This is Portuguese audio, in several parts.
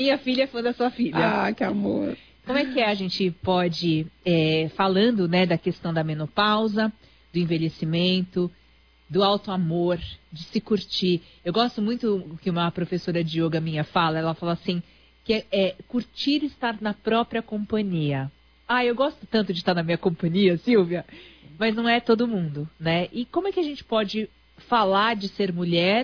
Minha filha é fã da sua filha. Ah, que amor. Como é que a gente pode, falando, né, da questão da menopausa, do envelhecimento, do auto-amor, de se curtir. Eu gosto muito que uma professora de yoga minha fala, ela fala assim, que é curtir estar na própria companhia. Ah, eu gosto tanto de estar na minha companhia, Silvia, mas não é todo mundo, né? E como é que a gente pode falar de ser mulher,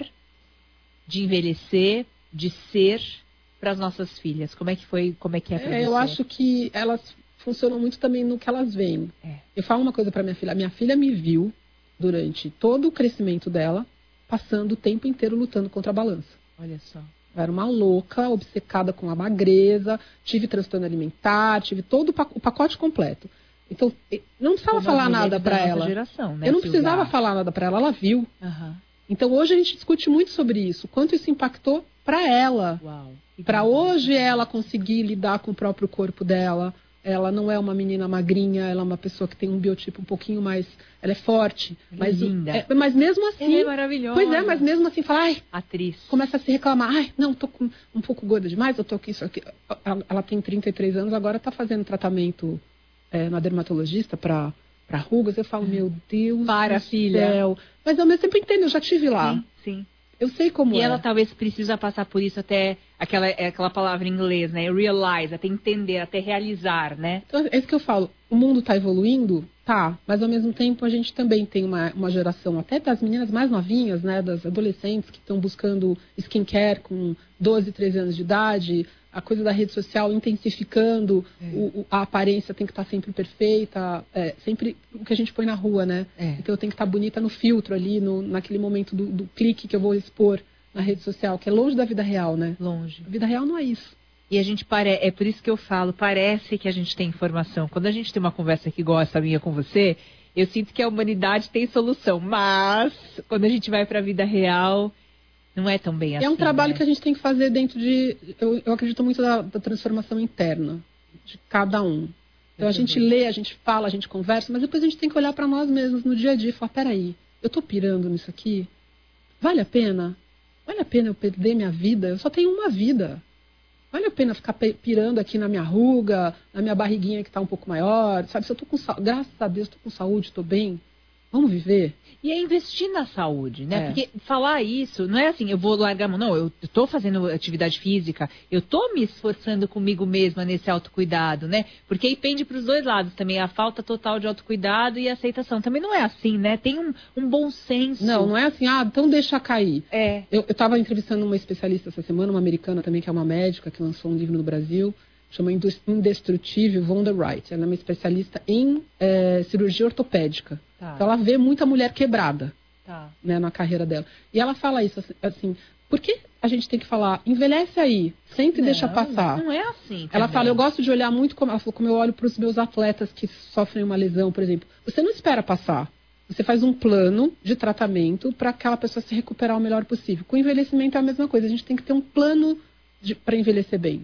de envelhecer, de ser para as nossas filhas? Como é que é para você? Eu acho que elas funcionam muito também no que elas veem. Eu falo uma coisa para minha filha. A minha filha me viu durante todo o crescimento dela, passando o tempo inteiro lutando contra a balança. Olha só. Eu era uma louca, obcecada com a magreza, tive transtorno alimentar, tive todo o pacote completo. Então, não precisava falar nada para ela. Geração, né, eu não precisava falar nada para ela viu. Uhum. Então, hoje a gente discute muito sobre isso. Quanto isso impactou para ela. Para hoje ela conseguir lidar com o próprio corpo dela. Ela não é uma menina magrinha, ela é uma pessoa que tem um biotipo um pouquinho mais... Ela é forte. Mas, linda. Mas mesmo assim... Ela é maravilhosa. Pois é, mas mesmo assim fala... Ai, atriz. Começa a se reclamar. Ai, não, tô um pouco gorda demais, eu tô aqui, isso aqui. Ela tem 33 anos, agora tá fazendo tratamento na dermatologista para rugas. Eu falo, meu Deus do céu. Mas ao mesmo tempo eu entendo, eu já estive lá. Sim. Eu sei como E ela talvez precisa passar por isso até aquela palavra em inglês, né? Realize, até entender, até realizar, né? Então, é isso que eu falo. O mundo está evoluindo? Tá. Mas ao mesmo tempo a gente também tem uma geração, até das meninas mais novinhas, né? Das adolescentes que estão buscando skincare com 12, 13 anos de idade. A coisa da rede social intensificando, a aparência tem que estar sempre perfeita, sempre o que a gente põe na rua, né? Então eu tenho que estar bonita no filtro ali, naquele momento do clique que eu vou expor na rede social, que é longe da vida real, né? Longe. A vida real não é isso. E a gente é por isso que eu falo, parece que a gente tem informação. Quando a gente tem uma conversa que gosta minha com você, eu sinto que a humanidade tem solução, mas quando a gente vai para a vida real... Não é tão bem assim. É um trabalho, né? Que a gente tem que fazer dentro de... Eu acredito muito da transformação interna de cada um. Então a gente lê, a gente fala, a gente conversa, mas depois a gente tem que olhar para nós mesmos no dia a dia e falar, peraí, eu tô pirando nisso aqui? Vale a pena? Vale a pena eu perder minha vida? Eu só tenho uma vida. Vale a pena ficar pirando aqui na minha ruga, na minha barriguinha que tá um pouco maior? Sabe, se eu tô com saúde, graças a Deus, tô com saúde, tô bem. Vamos viver? E é investir na saúde, né? Porque falar isso, não é assim, eu vou largar a mão. Não, eu tô fazendo atividade física, eu tô me esforçando comigo mesma nesse autocuidado, né? Porque aí pende para os dois lados também, a falta total de autocuidado e a aceitação. Também não é assim, né? Tem um bom senso. Não é assim, então deixa cair. Eu tava entrevistando uma especialista essa semana, uma americana também, que é uma médica, que lançou um livro no Brasil, chama Indestrutível, Vonda Wright. Ela é uma especialista em cirurgia ortopédica. Então ela vê muita mulher quebrada né, na carreira dela. E ela fala isso assim, por que a gente tem que falar, envelhece aí, sempre deixa passar? Não é assim. Ela fala, eu gosto de olhar muito, como eu olho para os meus atletas que sofrem uma lesão, por exemplo. Você não espera passar. Você faz um plano de tratamento para aquela pessoa se recuperar o melhor possível. Com o envelhecimento é a mesma coisa. A gente tem que ter um plano para envelhecer bem.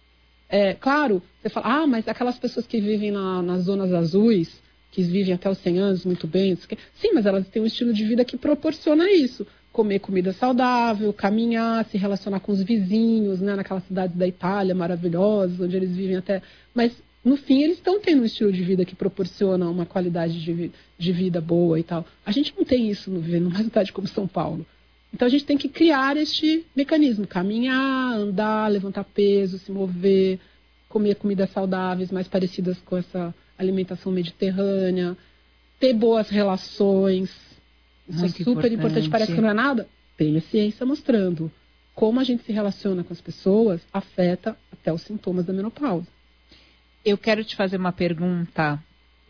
Claro, você fala, mas aquelas pessoas que vivem nas zonas azuis, que vivem até os 100 anos muito bem, sim, mas elas têm um estilo de vida que proporciona isso. Comer comida saudável, caminhar, se relacionar com os vizinhos, né, naquelas cidades da Itália maravilhosas, onde eles vivem até... Mas, no fim, eles estão tendo um estilo de vida que proporciona uma qualidade de vida boa e tal. A gente não tem isso vivendo numa cidade como São Paulo. Então, a gente tem que criar este mecanismo. Caminhar, andar, levantar peso, se mover, comer comidas saudáveis, mais parecidas com essa alimentação mediterrânea, ter boas relações. Isso muito é super importante. Parece que não é nada. Tem a ciência mostrando como a gente se relaciona com as pessoas afeta até os sintomas da menopausa. Eu quero te fazer uma pergunta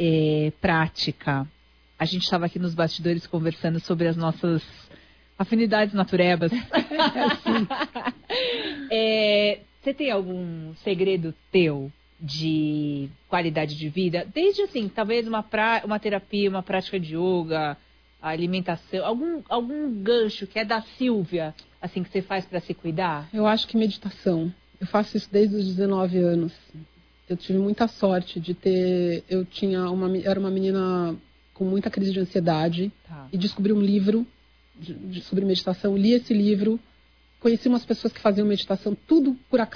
prática. A gente estava aqui nos bastidores conversando sobre as nossas afinidades naturebas. Você tem algum segredo teu de qualidade de vida? Desde assim, talvez uma terapia, uma prática de yoga, a alimentação, algum gancho que é da Silvia, assim, que você faz para se cuidar? Eu acho que meditação. Eu faço isso desde os 19 anos. Eu tive muita sorte de ter... Eu era uma menina com muita crise de ansiedade e descobri um livro sobre meditação, li esse livro, conheci umas pessoas que faziam meditação, tudo por acaso.